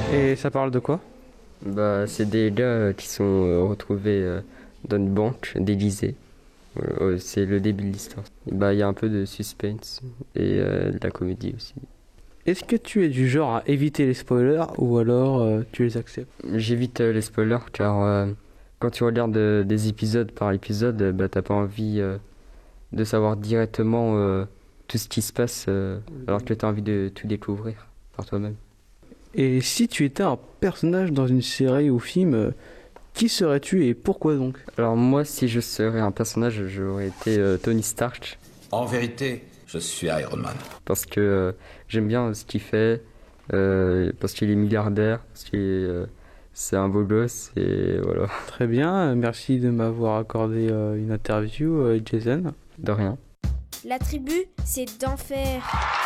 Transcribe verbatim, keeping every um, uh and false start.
Et ça parle de quoi? Bah, c'est des gars euh, qui sont euh, retrouvés euh, dans une banque d'Élysée. Euh, c'est le début de l'histoire. Bah, il y a un peu de suspense et euh, de la comédie aussi. Est-ce que tu es du genre à éviter les spoilers ou alors euh, tu les acceptes? J'évite euh, les spoilers car euh, quand tu regardes euh, des épisodes par épisode, euh, bah, t'as pas envie euh, de savoir directement euh, tout ce qui se passe euh, alors que t'as envie de tout découvrir par toi-même. Et si tu étais un personnage dans une série ou film, euh, qui serais-tu et pourquoi donc? Alors moi, si je serais un personnage, j'aurais été euh, Tony Stark En vérité, je suis Iron Man. parce que euh, j'aime bien ce qu'il fait, euh, parce qu'il est milliardaire, parce qu'il est, euh, c'est un beau gosse et voilà, Très bien, euh, merci de m'avoir accordé euh, une interview, euh, Jason. de rien. La tribu, c'est d'enfer.